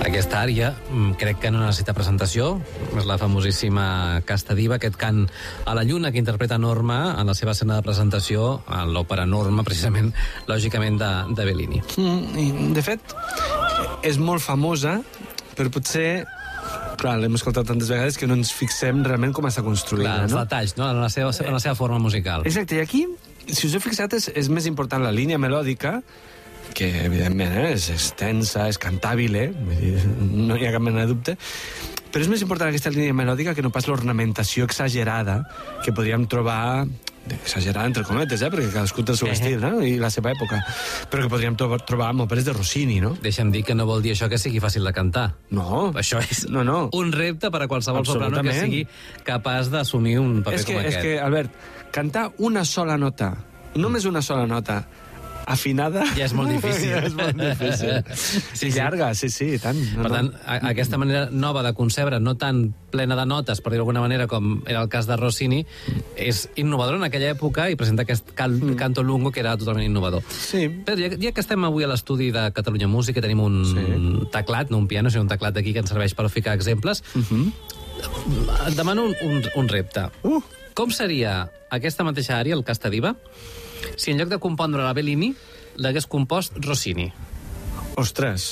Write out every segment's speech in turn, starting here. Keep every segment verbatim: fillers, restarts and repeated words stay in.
Aquesta ària crec que no necessita presentació, és la famosíssima Casta Diva, aquest cant a la lluna que interpreta Norma en la seva escena de presentació a l'òpera Norma, precisament, lògicament, de, de Bellini. Mm, de fet, és molt famosa, però potser... Clar, l'hem escoltat tantes vegades que no ens fixem realment com està construïda, Clar, els no? detalls, no? En la seva, en la seva forma musical. Exacte, i aquí, si us heu fixat, és, és més important la línia melòdica, que evidentment eh, és extensa, és cantàbil, eh? Vull dir, no hi ha cap mena de dubte, però és més important aquesta línia melòdica que no pas l'ornamentació exagerada que podríem trobar, exagerada entre cometes, eh? Perquè cadascú té el seu estil, no? I la seva època, però que podríem trobar, trobar amb òperes de Rossini, no? Deixa'm dir que no vol dir això que sigui fàcil de cantar. No. Això és no, no. un repte per a qualsevol soprano que sigui capaç d'assumir un paper és que, com aquest. És que, Albert, cantar una sola nota, només una sola nota, afinada... Ja és molt difícil. Ja és molt difícil. Sí, I llarga, sí, sí, i tant. No, per tant, a, aquesta manera nova de concebre, no tan plena de notes, per dir d'alguna manera, com era el cas de Rossini, és innovador en aquella època i presenta aquest cal, mm. canto lungo que era totalment innovador. Sí. Però ja, ja que estem avui a l'estudi de Catalunya Música, tenim un sí. teclat, no un piano, sinó un teclat aquí que ens serveix per ficar exemples, uh-huh. et demano un, un, un repte. Uh. Com seria aquesta mateixa àrea, el Casta Diva, si en lloc de compondre la Bellini, l'hagués compost Rossini? Ostres!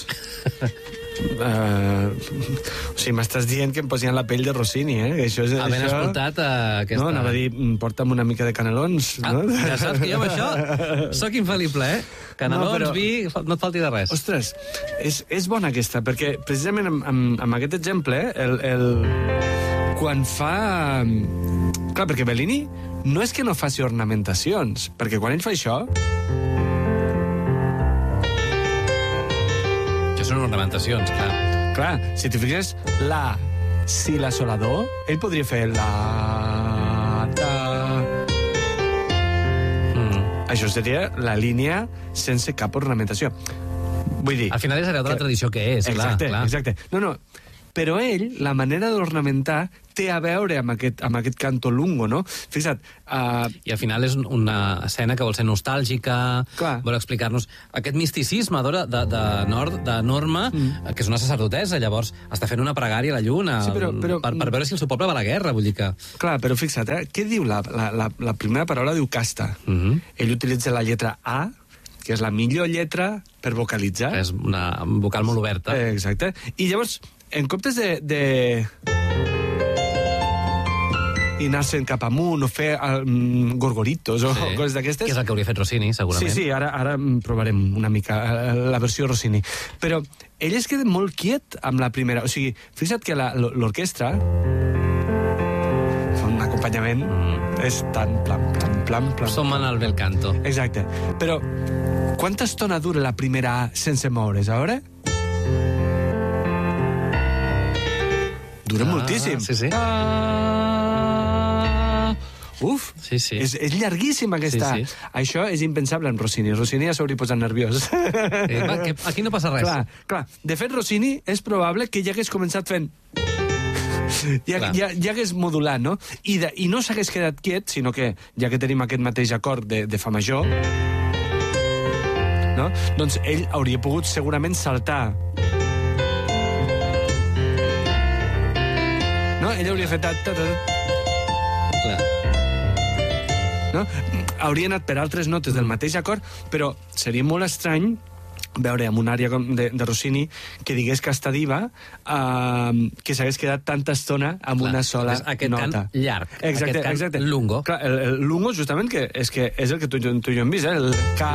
Uh, o sigui, m'estàs dient que em posien la pell de Rossini, eh? Això és, Havent això... escoltat uh, aquesta... No, anava a dir, porta'm una mica de canelons, ah, no? Ja saps que jo amb això soc infal·lible, eh? Canelons, no, però... vi, no et falti de res. Ostres, és, és bona aquesta, perquè precisament amb, amb, amb aquest exemple, el, el... quan fa... Clar, perquè Bellini no és que no faci ornamentacions, perquè quan ell fa això... Això són ornamentacions, clar. Clar, si t'hi fixes, la, si, la, sol, la, do, ell podria fer la... Da... Mm. Això seria la línia sense cap ornamentació. Vull dir... Al final és allò de la tradició que és, exacte, clar. Exacte, no, no... Però ell, la manera d'ornamentar té a veure amb aquest, amb aquest canto lungo, no? Fixa't... Uh... I al final és una escena que vol ser nostàlgica, clar. Vol explicar-nos aquest misticisme de, de, de, Nord, de Norma, mm. que és una sacerdotessa, llavors està fent una pregària a la lluna sí, però, però... Per, per veure si el seu poble va a la guerra, vull dir que... Clar, però fixa't, eh? Què diu la, la, la, la primera paraula? Diu casta. Mm-hmm. Ell utilitza la lletra A, que és la millor lletra per vocalitzar. És una vocal molt oberta. Eh, exacte. I llavors... En comptes de... de... i anar-se'n cap amunt o fer um, gorgoritos o sí. coses d'aquestes... Que és el que hauria fet Rossini, segurament. Sí, sí, ara, ara provarem una mica la versió Rossini. Però ell es queda molt quiet amb la primera... O sigui, fixa't que l'orquestra fa un acompanyament mm. és tan plan, plan, plan, plan... Som en el bel canto. Exacte. Però quanta estona dura la primera A sense moure's, a veure? Dura ah, moltíssim. Sí, sí. Ah, uf, sí, sí. És, és llarguíssim aquesta. Sí, sí. Això és impensable en Rossini. Rossini ja s'hauria posat nerviós. Eh, va, que aquí no passa res. Clar, clar. De fet, Rossini és probable que ja hagués començat fent... Ja, ja, ja hagués modulat, no? I, de, i no s'hagués quedat quiet, sinó que, ja que tenim aquest mateix acord de, de fa major, no? Doncs ell hauria pogut segurament saltar. No? Ell hauria fet... Ta, ta, ta. Clar. No? Hauria anat per altres notes del mateix acord, però seria molt estrany veure en una àrea de, de Rossini que digués Casta Diva uh, que s'hagués quedat tanta estona amb Clar, una sola aquest nota. Aquest cant llarg, exacte, aquest cant exacte. lungo. Clar, el, el lungo, justament, que és, que és el que tu, tu i jo hem vist, eh? El ca...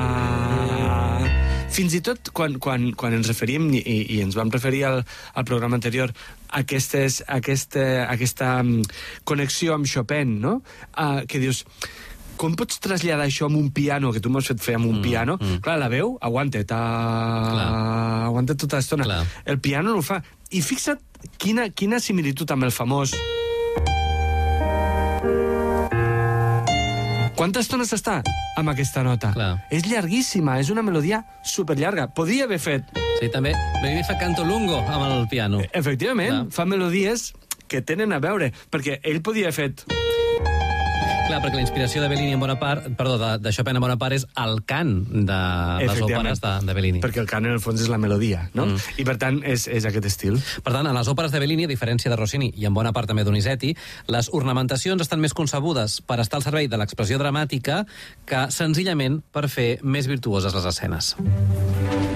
Fins i tot quan, quan, quan ens referim, i, i ens vam referir al, al programa anterior, aquestes, aquesta, aquesta connexió amb Chopin, no? Uh, que dius, com pots traslladar això amb un piano, que tu m'has fet fer amb un mm, piano? Mm. Clar, la veu, aguanta, aguanta tota l'estona. Clar. El piano no ho fa. I fixa't quina, quina similitud amb el famós... Quanta estona s'està amb aquesta nota? Clar. És llarguíssima, és una melodia superllarga. Podria haver fet... Sí, també. Bellini fa canto lungo amb el piano. Efectivament, Clar. fa melodies que tenen a veure, perquè ell podia haver fet... Clar, perquè la inspiració de Bellini en bona part, perdó, de, de Chopin en bona part és el cant de les òperes de, de Bellini. Perquè el cant, en el fons, és la melodia, no? Mm. I, per tant, és, és aquest estil. Per tant, en les òperes de Bellini, a diferència de Rossini i en bona part també Donizetti, les ornamentacions estan més concebudes per estar al servei de l'expressió dramàtica que senzillament per fer més virtuoses les escenes.